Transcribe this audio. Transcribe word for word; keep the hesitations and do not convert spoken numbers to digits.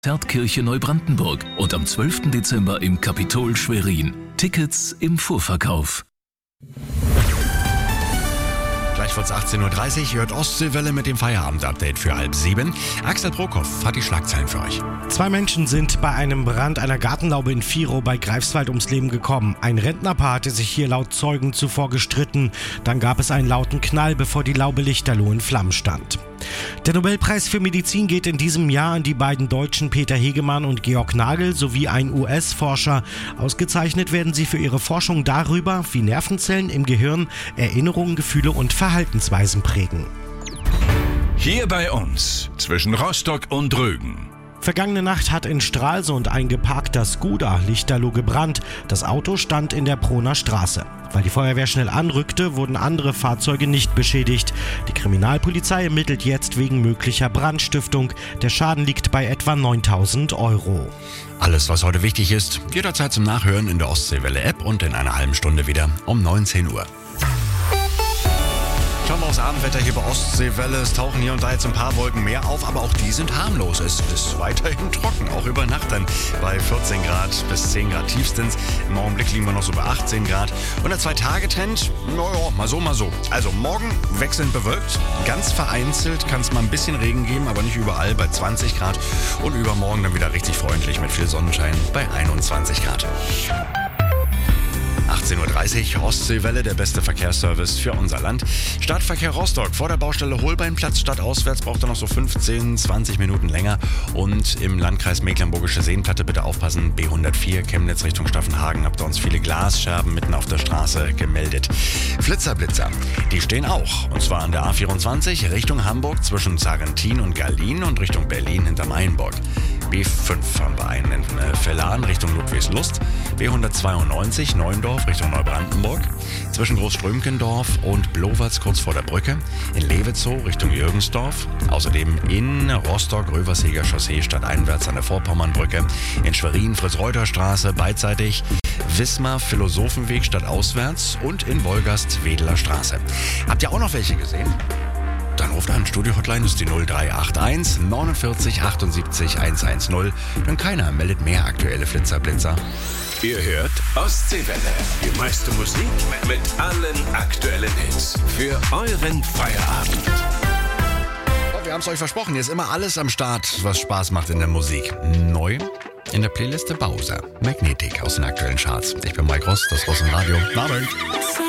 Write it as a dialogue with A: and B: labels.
A: Konzertkirche Neubrandenburg und am zwölften Dezember im Kapitol Schwerin. Tickets im Vorverkauf.
B: Gleich wird's achtzehn Uhr dreißig, hört Ostseewelle mit dem Feierabend-Update für halb sieben. Axel Prokop hat die Schlagzeilen für euch.
C: Zwei Menschen sind bei einem Brand einer Gartenlaube in Virow bei Greifswald ums Leben gekommen. Ein Rentnerpaar hatte sich hier laut Zeugen zuvor gestritten. Dann gab es einen lauten Knall, bevor die Laube lichterloh in Flammen stand. Der Nobelpreis für Medizin geht in diesem Jahr an die beiden Deutschen Peter Hegemann und Georg Nagel sowie ein U S-Forscher. Ausgezeichnet werden sie für ihre Forschung darüber, wie Nervenzellen im Gehirn Erinnerungen, Gefühle und Verhaltensweisen prägen.
D: Hier bei uns, zwischen Rostock und Rügen.
C: Vergangene Nacht hat in Stralsund ein geparkter Skoda lichterloh gebrannt. Das Auto stand in der Prohner Straße. Weil die Feuerwehr schnell anrückte, wurden andere Fahrzeuge nicht beschädigt. Die Kriminalpolizei ermittelt jetzt wegen möglicher Brandstiftung. Der Schaden liegt bei etwa neuntausend Euro.
B: Alles, was heute wichtig ist, jederzeit zum Nachhören in der Ostseewelle-App und in einer halben Stunde wieder um neunzehn Uhr. Schauen wir aufs Abendwetter hier bei Ostseewelle. Es tauchen hier und da jetzt ein paar Wolken mehr auf, aber auch die sind harmlos. Es ist weiterhin trocken, auch über Nacht dann bei vierzehn Grad bis zehn Grad tiefstens. Im Augenblick liegen wir noch so bei achtzehn Grad. Und der Zwei-Tage-Trend, naja, mal so, mal so. Also morgen wechselnd bewölkt, ganz vereinzelt kann es mal ein bisschen Regen geben, aber nicht überall bei zwanzig Grad. Und übermorgen dann wieder richtig freundlich mit viel Sonnenschein bei einundzwanzig Grad. achtzehn Uhr dreißig, Ostseewelle, der beste Verkehrsservice für unser Land. Stadtverkehr Rostock, vor der Baustelle Holbeinplatz, stadtauswärts braucht er noch so fünfzehn, zwanzig Minuten länger. Und im Landkreis Mecklenburgische Seenplatte bitte aufpassen, B hundertvier, Chemnitz Richtung Staffenhagen, habt ihr uns viele Glasscherben mitten auf der Straße gemeldet. Flitzerblitzer, die stehen auch. Und zwar an der A vierundzwanzig Richtung Hamburg zwischen Sarrentin und Gallien und Richtung Berlin hinter Mainburg. B fünf haben wir einen in Vellan Richtung Ludwigslust, B hundertzweiundneunzig Neuendorf Richtung Neubrandenburg, zwischen Großströmkendorf und Blowertz kurz vor der Brücke, in Levetzow Richtung Jürgensdorf, außerdem in Rostock Röverseger Chaussee stadteinwärts an der Vorpommernbrücke, in Schwerin Fritz-Reuter-Straße beidseitig, Wismar Philosophenweg stadtauswärts und in Wolgast Wedeler Straße. Habt ihr auch noch welche gesehen? Dann ruft an, Studio-Hotline ist die null drei acht eins neunundvierzig achtundsiebzig hundertzehn. Denn keiner meldet mehr aktuelle Flitzerblitzer.
D: Ihr hört Ostseewelle. Die meiste Musik mit allen aktuellen Hits. Für euren Feierabend.
B: Wir haben es euch versprochen, hier ist immer alles am Start, was Spaß macht in der Musik. Neu in der Playliste Bowser. Magnetic aus den aktuellen Charts. Ich bin Mike Ross, das Ross im Radio. Abend.